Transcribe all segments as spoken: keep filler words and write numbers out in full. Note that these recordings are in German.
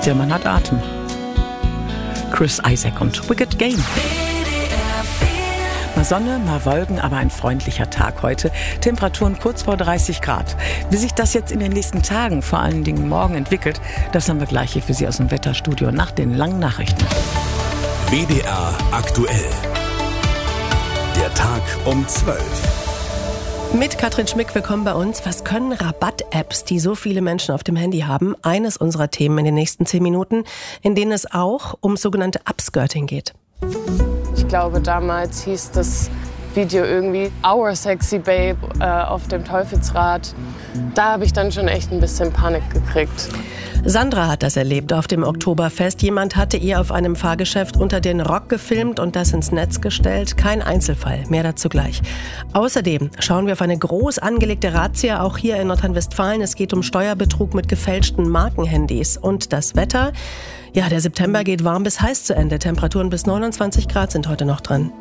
Der Mann hat Atem. Chris Isaak und Wicked Game. Mal Sonne, mal Wolken, aber ein freundlicher Tag heute. Temperaturen kurz vor dreißig Grad. Wie sich das jetzt in den nächsten Tagen, vor allen Dingen morgen, entwickelt, das haben wir gleich hier für Sie aus dem Wetterstudio nach den langen Nachrichten. W D R aktuell. Der Tag um zwölf. Mit Katrin Schmick, willkommen bei uns. Was können Rabatt-Apps, die so viele Menschen auf dem Handy haben? Eines unserer Themen in den nächsten zehn Minuten, in denen es auch um sogenannte Upskirting geht. Ich glaube, damals hieß das Video irgendwie Our Sexy Babe äh, auf dem Teufelsrad. Da habe ich dann schon echt ein bisschen Panik gekriegt. Sandra hat das erlebt auf dem Oktoberfest. Jemand hatte ihr auf einem Fahrgeschäft unter den Rock gefilmt und das ins Netz gestellt. Kein Einzelfall, mehr dazu gleich. Außerdem schauen wir auf eine groß angelegte Razzia, auch hier in Nordrhein-Westfalen. Es geht um Steuerbetrug mit gefälschten Markenhandys. Und das Wetter? Ja, der September geht warm bis heiß zu Ende. Temperaturen bis neunundzwanzig Grad sind heute noch drin.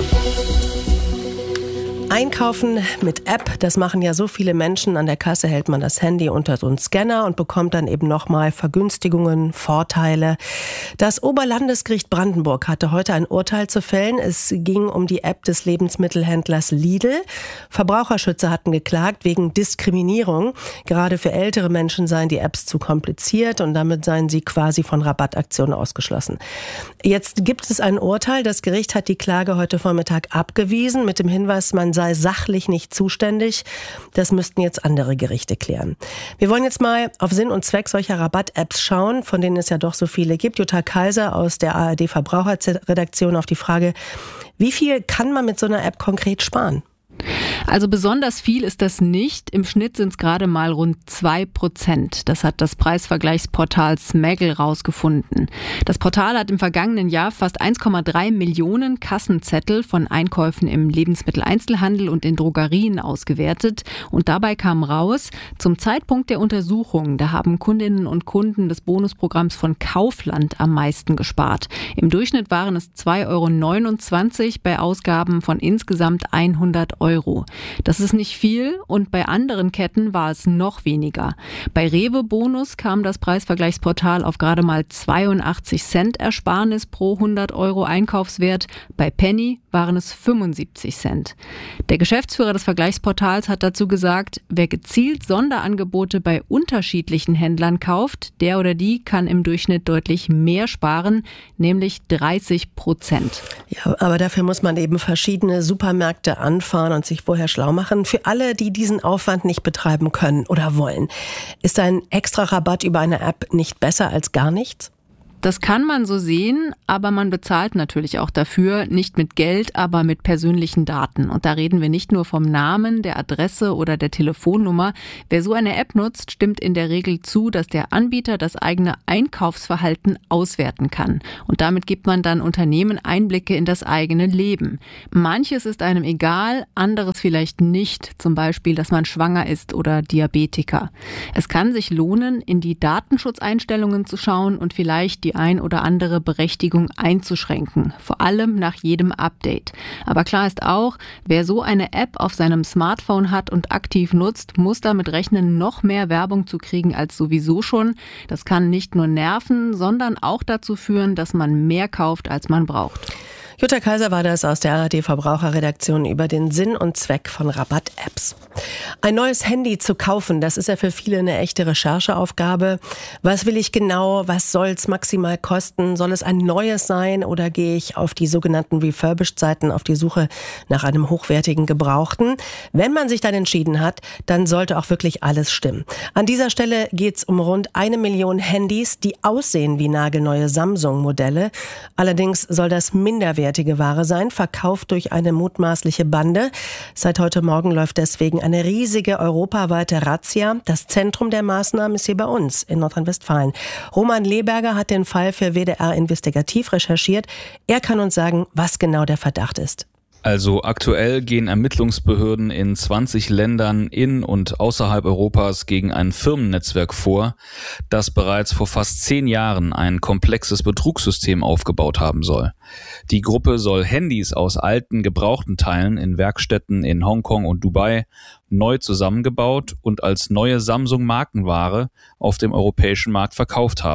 Einkaufen mit App, das machen ja so viele Menschen. An der Kasse hält man das Handy unter so einen Scanner und bekommt dann eben nochmal Vergünstigungen, Vorteile. Das Oberlandesgericht Brandenburg hatte heute ein Urteil zu fällen. Es ging um die App des Lebensmittelhändlers Lidl. Verbraucherschützer hatten geklagt wegen Diskriminierung. Gerade für ältere Menschen seien die Apps zu kompliziert und damit seien sie quasi von Rabattaktionen ausgeschlossen. Jetzt gibt es ein Urteil. Das Gericht hat die Klage heute Vormittag abgewiesen mit dem Hinweis, man sei sachlich nicht zuständig. Das müssten jetzt andere Gerichte klären. Wir wollen jetzt mal auf Sinn und Zweck solcher Rabatt-Apps schauen, von denen es ja doch so viele gibt. Jutta Kaiser aus der A R D-Verbraucherredaktion auf die Frage, wie viel kann man mit so einer App konkret sparen? Also besonders viel ist das nicht. Im Schnitt sind es gerade mal rund zwei Prozent. Das hat das Preisvergleichsportal Smaggle rausgefunden. Das Portal hat im vergangenen Jahr fast eins Komma drei Millionen Kassenzettel von Einkäufen im Lebensmitteleinzelhandel und in Drogerien ausgewertet. Und dabei kam raus, zum Zeitpunkt der Untersuchung, da haben Kundinnen und Kunden des Bonusprogramms von Kaufland am meisten gespart. Im Durchschnitt waren es zwei Euro neunundzwanzig bei Ausgaben von insgesamt hundert Euro. Das ist nicht viel und bei anderen Ketten war es noch weniger. Bei Rewe Bonus kam das Preisvergleichsportal auf gerade mal zweiundachtzig Cent Ersparnis pro hundert Euro Einkaufswert. Bei Penny waren es fünfundsiebzig Cent. Der Geschäftsführer des Vergleichsportals hat dazu gesagt, wer gezielt Sonderangebote bei unterschiedlichen Händlern kauft, der oder die kann im Durchschnitt deutlich mehr sparen, nämlich dreißig Prozent. Ja, aber dafür muss man eben verschiedene Supermärkte anfahren und sich vorher schlau machen. Für alle, die diesen Aufwand nicht betreiben können oder wollen, ist ein extra Rabatt über eine App nicht besser als gar nichts? Das kann man so sehen, aber man bezahlt natürlich auch dafür, nicht mit Geld, aber mit persönlichen Daten. Und da reden wir nicht nur vom Namen, der Adresse oder der Telefonnummer. Wer so eine App nutzt, stimmt in der Regel zu, dass der Anbieter das eigene Einkaufsverhalten auswerten kann. Und damit gibt man dann Unternehmen Einblicke in das eigene Leben. Manches ist einem egal, anderes vielleicht nicht. Zum Beispiel, dass man schwanger ist oder Diabetiker. Es kann sich lohnen, in die Datenschutzeinstellungen zu schauen und vielleicht die ein oder andere Berechtigung einzuschränken, vor allem nach jedem Update. Aber klar ist auch, wer so eine App auf seinem Smartphone hat und aktiv nutzt, muss damit rechnen, noch mehr Werbung zu kriegen als sowieso schon. Das kann nicht nur nerven, sondern auch dazu führen, dass man mehr kauft, als man braucht. Jutta Kaiser war das aus der A R D-Verbraucherredaktion über den Sinn und Zweck von Rabatt-Apps. Ein neues Handy zu kaufen, das ist ja für viele eine echte Rechercheaufgabe. Was will ich genau? Was soll es maximal kosten? Soll es ein neues sein oder gehe ich auf die sogenannten Refurbished-Seiten auf die Suche nach einem hochwertigen Gebrauchten? Wenn man sich dann entschieden hat, dann sollte auch wirklich alles stimmen. An dieser Stelle geht es um rund eine Million Handys, die aussehen wie nagelneue Samsung-Modelle. Allerdings soll das minderwertig Ware sein, verkauft durch eine mutmaßliche Bande. Seit heute Morgen läuft deswegen eine riesige europaweite Razzia. Das Zentrum der Maßnahmen ist hier bei uns in Nordrhein-Westfalen. Roman Leberger hat den Fall für W D R investigativ recherchiert. Er kann uns sagen, was genau der Verdacht ist. Also aktuell gehen Ermittlungsbehörden in zwanzig Ländern in und außerhalb Europas gegen ein Firmennetzwerk vor, das bereits vor fast zehn Jahren ein komplexes Betrugssystem aufgebaut haben soll. Die Gruppe soll Handys aus alten, gebrauchten Teilen in Werkstätten in Hongkong und Dubai neu zusammengebaut und als neue Samsung-Markenware auf dem europäischen Markt verkauft haben.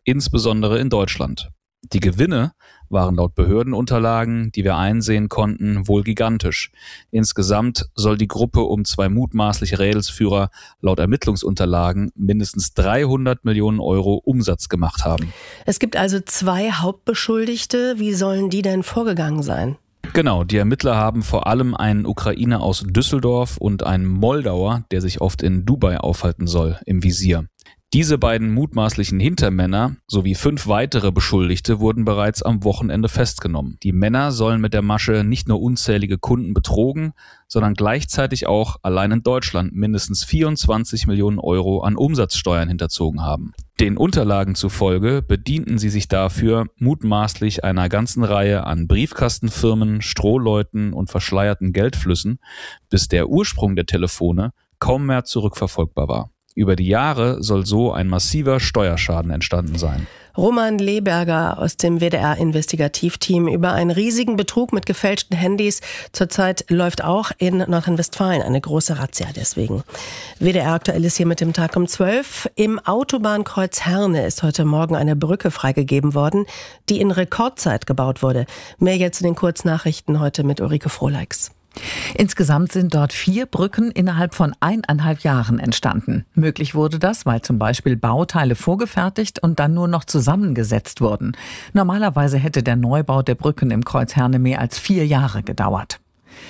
insbesondere in Deutschland. Die Gewinne waren laut Behördenunterlagen, die wir einsehen konnten, wohl gigantisch. Insgesamt soll die Gruppe um zwei mutmaßliche Rädelsführer laut Ermittlungsunterlagen mindestens dreihundert Millionen Euro Umsatz gemacht haben. Es gibt also zwei Hauptbeschuldigte. Wie sollen die denn vorgegangen sein? Genau, die Ermittler haben vor allem einen Ukrainer aus Düsseldorf und einen Moldauer, der sich oft in Dubai aufhalten soll, im Visier. Diese beiden mutmaßlichen Hintermänner sowie fünf weitere Beschuldigte wurden bereits am Wochenende festgenommen. Die Männer sollen mit der Masche nicht nur unzählige Kunden betrogen, sondern gleichzeitig auch allein in Deutschland mindestens vierundzwanzig Millionen Euro an Umsatzsteuern hinterzogen haben. Den Unterlagen zufolge bedienten sie sich dafür mutmaßlich einer ganzen Reihe an Briefkastenfirmen, Strohleuten und verschleierten Geldflüssen, bis der Ursprung der Telefone kaum mehr zurückverfolgbar war. Über die Jahre soll so ein massiver Steuerschaden entstanden sein. Roman Leberger aus dem W D R-Investigativteam über einen riesigen Betrug mit gefälschten Handys. Zurzeit läuft auch in Nordrhein-Westfalen eine große Razzia deswegen. W D R aktuell ist hier mit dem Tag um zwölf. Im Autobahnkreuz Herne ist heute Morgen eine Brücke freigegeben worden, die in Rekordzeit gebaut wurde. Mehr jetzt in den Kurznachrichten heute mit Ulrike Frohleix. Insgesamt sind dort vier Brücken innerhalb von eineinhalb Jahren entstanden. Möglich wurde das, weil zum Beispiel Bauteile vorgefertigt und dann nur noch zusammengesetzt wurden. Normalerweise hätte der Neubau der Brücken im Kreuz Herne mehr als vier Jahre gedauert.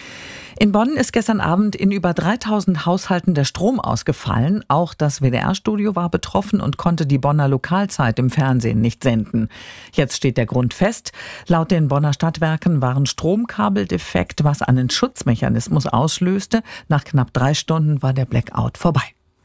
In Bonn ist gestern Abend in über dreitausend Haushalten der Strom ausgefallen. Auch das W D R-Studio war betroffen und konnte die Bonner Lokalzeit im Fernsehen nicht senden. Jetzt steht der Grund fest. Laut den Bonner Stadtwerken waren Stromkabel defekt, was einen Schutzmechanismus auslöste. Nach knapp drei Stunden war der Blackout vorbei.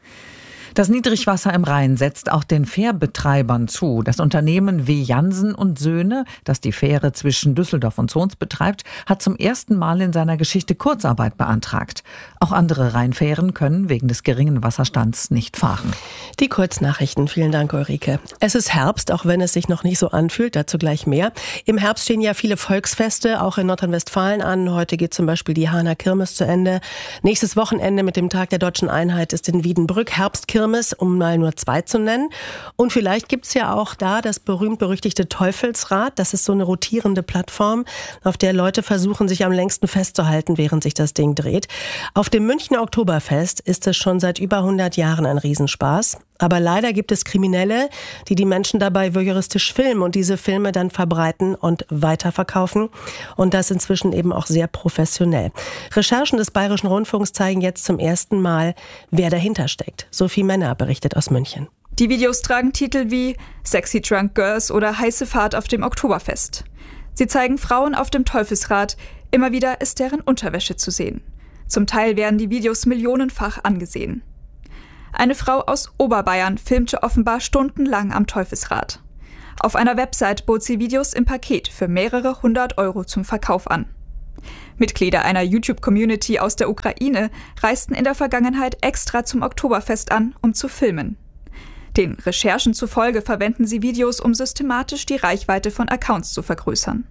Das Niedrigwasser im Rhein setzt auch den Fährbetreibern zu. Das Unternehmen W. Jansen und Söhne, das die Fähre zwischen Düsseldorf und Zons betreibt, hat zum ersten Mal in seiner Geschichte Kurzarbeit beantragt. Auch andere Rheinfähren können wegen des geringen Wasserstands nicht fahren. Die Kurznachrichten. Vielen Dank, Ulrike. Es ist Herbst, auch wenn es sich noch nicht so anfühlt. Dazu gleich mehr. Im Herbst stehen ja viele Volksfeste, auch in Nordrhein-Westfalen an. Heute geht zum Beispiel die Hahner Kirmes zu Ende. Nächstes Wochenende mit dem Tag der Deutschen Einheit ist in Wiedenbrück Herbstkirmes, um mal nur zwei zu nennen. Und vielleicht gibt's ja auch da das berühmt-berüchtigte Teufelsrad. Das ist so eine rotierende Plattform, auf der Leute versuchen, sich am längsten festzuhalten, während sich das Ding dreht. Auf dem Münchner Oktoberfest ist es schon seit über hundert Jahren ein Riesenspaß. Aber leider gibt es Kriminelle, die die Menschen dabei voyeuristisch filmen und diese Filme dann verbreiten und weiterverkaufen. Und das inzwischen eben auch sehr professionell. Recherchen des Bayerischen Rundfunks zeigen jetzt zum ersten Mal, wer dahinter steckt. Sophie Männer berichtet aus München. Die Videos tragen Titel wie Sexy Drunk Girls oder Heiße Fahrt auf dem Oktoberfest. Sie zeigen Frauen auf dem Teufelsrad. Immer wieder ist deren Unterwäsche zu sehen. Zum Teil werden die Videos millionenfach angesehen. Eine Frau aus Oberbayern filmte offenbar stundenlang am Teufelsrad. Auf einer Website bot sie Videos im Paket für mehrere hundert Euro zum Verkauf an. Mitglieder einer YouTube-Community aus der Ukraine reisten in der Vergangenheit extra zum Oktoberfest an, um zu filmen. Den Recherchen zufolge verwenden sie Videos, um systematisch die Reichweite von Accounts zu vergrößern.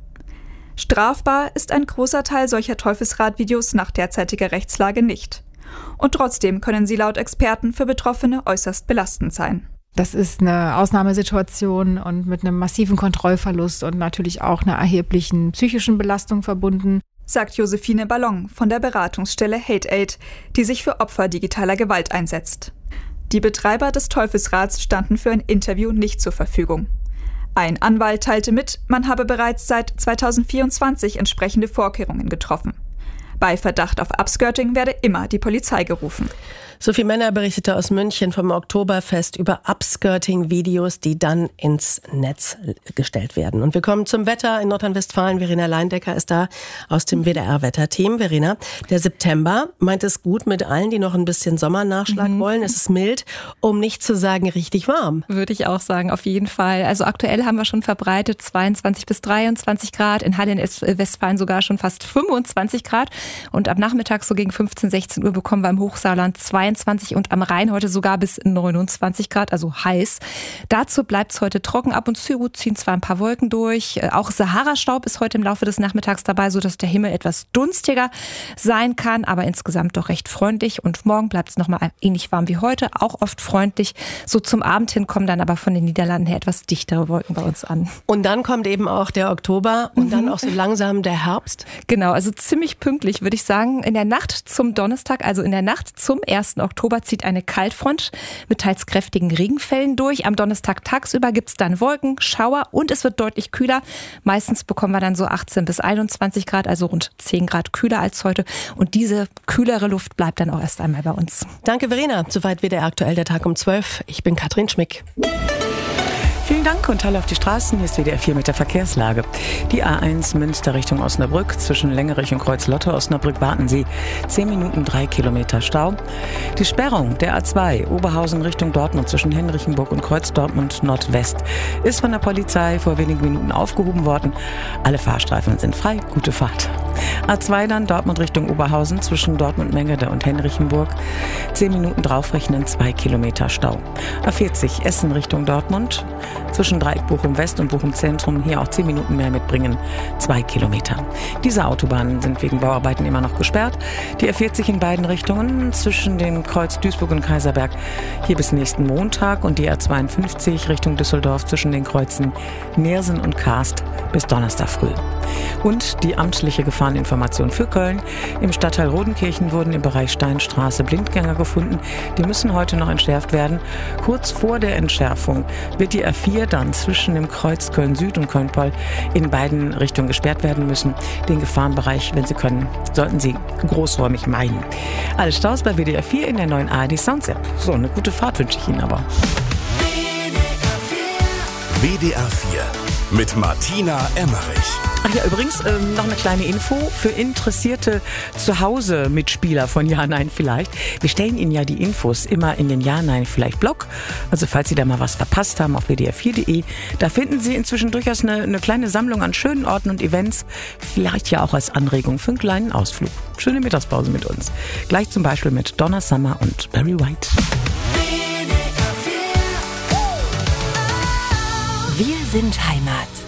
Strafbar ist ein großer Teil solcher Teufelsrad-Videos nach derzeitiger Rechtslage nicht. Und trotzdem können sie laut Experten für Betroffene äußerst belastend sein. Das ist eine Ausnahmesituation und mit einem massiven Kontrollverlust und natürlich auch einer erheblichen psychischen Belastung verbunden, sagt Josephine Ballon von der Beratungsstelle Hate Aid, die sich für Opfer digitaler Gewalt einsetzt. Die Betreiber des Teufelsrads standen für ein Interview nicht zur Verfügung. Ein Anwalt teilte mit, man habe bereits seit zweitausendvierundzwanzig entsprechende Vorkehrungen getroffen. Bei Verdacht auf Upskirting werde immer die Polizei gerufen. Sophie Männer berichtete aus München vom Oktoberfest über Upskirting-Videos, die dann ins Netz gestellt werden. Und wir kommen zum Wetter in Nordrhein-Westfalen. Verena Leindecker ist da aus dem W D R-Wetterteam. Verena, der September meint es gut mit allen, die noch ein bisschen Sommernachschlag mhm. wollen. Es ist mild, um nicht zu sagen richtig warm. Würde ich auch sagen, auf jeden Fall. Also aktuell haben wir schon verbreitet zweiundzwanzig bis dreiundzwanzig Grad. In Halle in Westfalen sogar schon fast fünfundzwanzig Grad. Und am Nachmittag so gegen fünfzehn, sechzehn Uhr bekommen wir im Hochsaarland zweiundzwanzig zweiundzwanzig und am Rhein heute sogar bis neunundzwanzig Grad, also heiß. Dazu bleibt es heute trocken. Ab und zu ziehen zwar ein paar Wolken durch. Auch Sahara-Staub ist heute im Laufe des Nachmittags dabei, sodass der Himmel etwas dunstiger sein kann, aber insgesamt doch recht freundlich. Und morgen bleibt es nochmal ähnlich warm wie heute, auch oft freundlich. So zum Abend hin kommen dann aber von den Niederlanden her etwas dichtere Wolken bei uns an. Und dann kommt eben auch der Oktober und mhm. dann auch so langsam der Herbst. Genau, also ziemlich pünktlich, würde ich sagen. In der Nacht zum Donnerstag, also in der Nacht zum ersten Oktober, zieht eine Kaltfront mit teils kräftigen Regenfällen durch. Am Donnerstag tagsüber gibt es dann Wolken, Schauer und es wird deutlich kühler. Meistens bekommen wir dann so achtzehn bis einundzwanzig Grad, also rund zehn Grad kühler als heute. Und diese kühlere Luft bleibt dann auch erst einmal bei uns. Danke, Verena. Soweit wieder aktuell der Tag um zwölf. Ich bin Katrin Schmick. Vielen Dank und Hallo auf die Straßen. Hier ist W D R vier mit der Verkehrslage. Die A eins Münster Richtung Osnabrück. Zwischen Längerich und Kreuz-Lotte Osnabrück warten Sie zehn Minuten, drei Kilometer Stau. Die Sperrung der A zwei Oberhausen Richtung Dortmund zwischen Henrichenburg und Kreuz-Dortmund Nordwest ist von der Polizei vor wenigen Minuten aufgehoben worden. Alle Fahrstreifen sind frei. Gute Fahrt. A zwei dann Dortmund Richtung Oberhausen zwischen Dortmund-Mengede und Henrichenburg. zehn Minuten draufrechnen, zwei Kilometer Stau. A vierzig Essen Richtung Dortmund. Zwischen Dreieck Bochum West und Bochum Zentrum hier auch zehn Minuten mehr mitbringen, zwei Kilometer. Diese Autobahnen sind wegen Bauarbeiten immer noch gesperrt. Die A vierzig in beiden Richtungen zwischen dem Kreuz Duisburg und Kaiserberg hier bis nächsten Montag und die A zweiundfünfzig Richtung Düsseldorf zwischen den Kreuzen Neersen und Karst bis Donnerstag früh. Und die amtliche Gefahreninformation für Köln. Im Stadtteil Rodenkirchen wurden im Bereich Steinstraße Blindgänger gefunden. Die müssen heute noch entschärft werden. Kurz vor der Entschärfung wird die A vier dann zwischen dem Kreuz Köln-Süd und Köln-Poll in beiden Richtungen gesperrt werden müssen. Den Gefahrenbereich, wenn Sie können, sollten Sie großräumig meiden. Alle Staus bei W D R vier in der neuen A R D Sounds App. So, eine gute Fahrt wünsche ich Ihnen aber. W D R vier mit Martina Emmerich. Ach ja, übrigens ähm, noch eine kleine Info für interessierte Zuhause-Mitspieler von Ja, Nein, Vielleicht. Wir stellen Ihnen ja die Infos immer in den Ja, Nein, Vielleicht Blog. Also falls Sie da mal was verpasst haben auf w d r vier punkt de, da finden Sie inzwischen durchaus eine, eine kleine Sammlung an schönen Orten und Events. Vielleicht ja auch als Anregung für einen kleinen Ausflug. Schöne Mittagspause mit uns. Gleich zum Beispiel mit Donna Summer und Barry White. Wir sind Heimat.